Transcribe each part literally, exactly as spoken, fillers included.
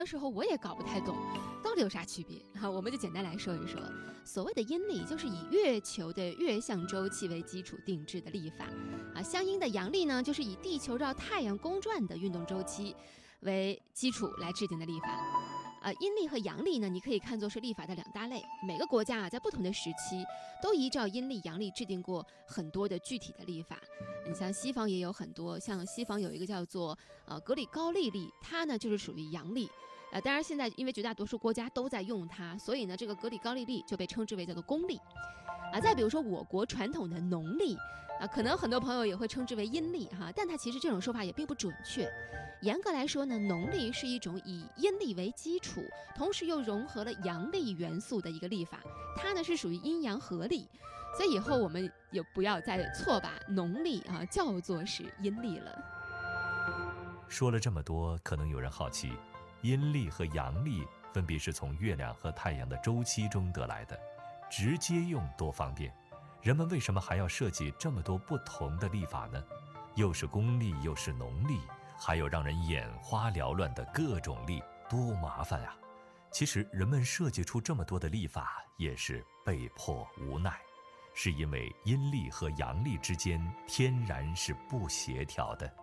的时候我也搞不太懂，到底有啥区别？哈，我们就简单来说一说，所谓的阴历就是以月球的月相周期为基础定制的历法，啊，相应的阳历呢，就是以地球绕太阳公转的运动周期为基础来制定的历法。呃，阴历和阳历呢，你可以看作是历法的两大类。每个国家啊，在不同的时期，都依照阴历、阳历制定过很多的具体的历法。你像西方也有很多，像西方有一个叫做呃格里高利历，它呢就是属于阳历。呃，当然现在因为绝大多数国家都在用它，所以呢，这个格里高利历就被称之为叫做公历。啊，再比如说我国传统的农历，啊，可能很多朋友也会称之为阴历哈，但它其实这种说法也并不准确。严格来说呢，农历是一种以阴历为基础，同时又融合了阳历元素的一个历法，它呢是属于阴阳合历，所以以后我们也不要再错把农历啊叫做是阴历了。 说了这么多，可能有人好奇，阴历和阳历分别是从月亮和太阳的周期中得来的，直接用多方便，人们为什么还要设计这么多不同的历法呢？又是公历又是农历，还有让人眼花缭乱的各种历，多麻烦啊！其实人们设计出这么多的历法也是被迫无奈，是因为阴历和阳历之间天然是不协调的。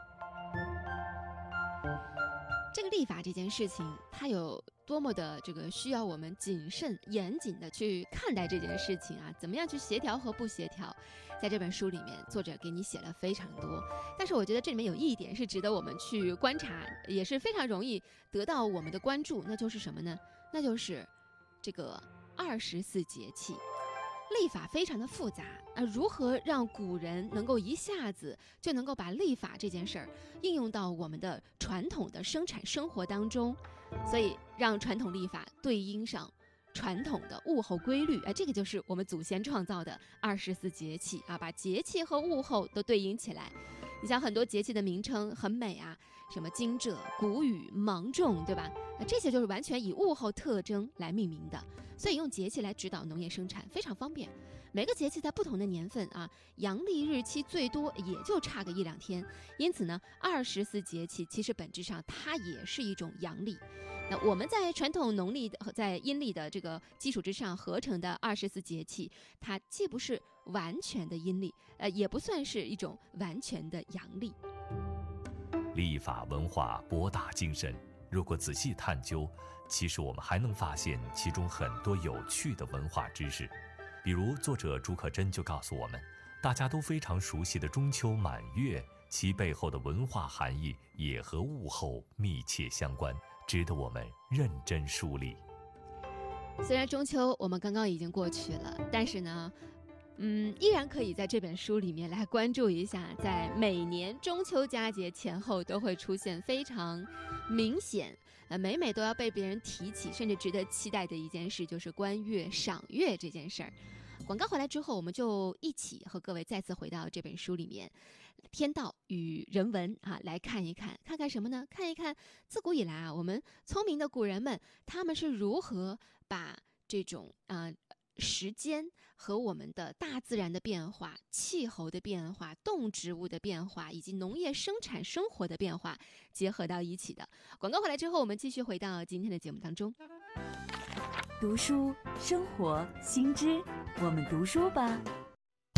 这个历法这件事情，它有多么的这个需要我们谨慎严谨的去看待这件事情啊，怎么样去协调和不协调，在这本书里面作者给你写了非常多。但是我觉得这里面有一点是值得我们去观察，也是非常容易得到我们的关注，那就是什么呢？那就是这个二十四节气。历法非常的复杂啊，如何让古人能够一下子就能够把历法这件事儿应用到我们的传统的生产生活当中，所以让传统历法对应上传统的物候规律，哎，这个就是我们祖先创造的二十四节气啊，把节气和物候都对应起来。你像很多节气的名称很美啊，什么惊蛰、谷雨、芒种，对吧？这些就是完全以物候特征来命名的，所以用节气来指导农业生产非常方便。每个节气在不同的年份啊，阳历日期最多也就差个一两天，因此呢，二十四节气其实本质上它也是一种阳历。那我们在传统农历和在阴历的这个基础之上合成的二十四节气，它既不是完全的阴历，呃，也不算是一种完全的阳历。 历法文化博大精深，如果仔细探究，其实我们还能发现其中很多有趣的文化知识。比如作者朱可桢就告诉我们，大家都非常熟悉的中秋满月，其背后的文化含义也和物候密切相关，值得我们认真梳理。 虽然中秋我们刚刚已经过去了，但是呢嗯，依然可以在这本书里面来关注一下，在每年中秋佳节前后都会出现非常明显，呃，每每都要被别人提起，甚至值得期待的一件事，就是观月赏月这件事儿。广告回来之后，我们就一起和各位再次回到这本书里面，天道与人文啊，来看一看，看看什么呢？看一看自古以来啊，我们聪明的古人们，他们是如何把这种啊。呃时间和我们的大自然的变化、气候的变化、动植物的变化以及农业生产生活的变化结合到一起的。广告回来之后，我们继续回到今天的节目当中。 读书、生活、新知，我们读书吧。